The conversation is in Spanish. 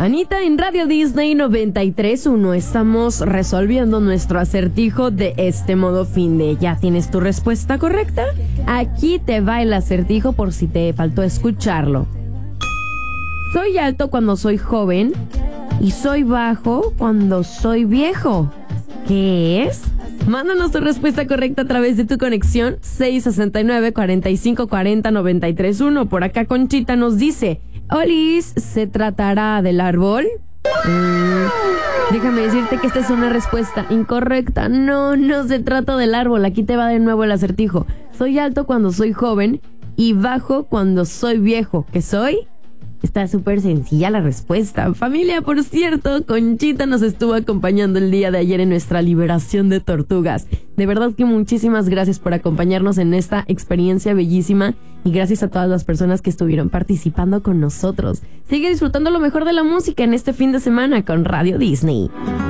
Anita en Radio Disney 93.1. Estamos resolviendo nuestro acertijo de este modo fin de. ¿Ya tienes tu respuesta correcta? Aquí te va el acertijo por si te faltó escucharlo. Soy alto cuando soy joven y soy bajo cuando soy viejo. ¿Qué es? Mándanos tu respuesta correcta a través de tu conexión 669-4540-931. Por acá Conchita nos dice: Olis, ¿se tratará del árbol? Déjame decirte que esta es una respuesta incorrecta. No se trata del árbol. Aquí te va de nuevo el acertijo. Soy alto cuando soy joven y bajo cuando soy viejo. ¿Qué soy? Está súper sencilla la respuesta. Familia, por cierto, Conchita nos estuvo acompañando el día de ayer en nuestra liberación de tortugas. De verdad que muchísimas gracias por acompañarnos en esta experiencia bellísima y gracias a todas las personas que estuvieron participando con nosotros. Sigue disfrutando lo mejor de la música en este fin de semana con Radio Disney.